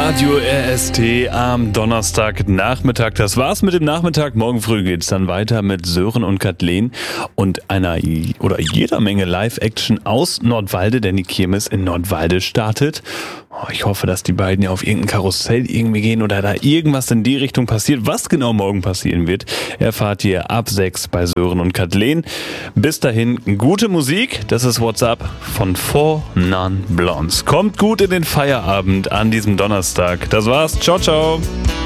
Radio RST am Donnerstagnachmittag. Das war's mit dem Nachmittag. Morgen früh geht's dann weiter mit Sören und Kathleen und jeder Menge Live-Action aus Nordwalde, denn die Kirmes in Nordwalde startet. Ich hoffe, dass die beiden ja auf irgendein Karussell irgendwie gehen oder da irgendwas in die Richtung passiert. Was genau morgen passieren wird, erfahrt ihr ab 6 bei Sören und Kathleen. Bis dahin, gute Musik. Das ist WhatsApp von Four Non Blondes. Kommt gut in den Feierabend an diesem Donnerstag. Das war's. Ciao, ciao.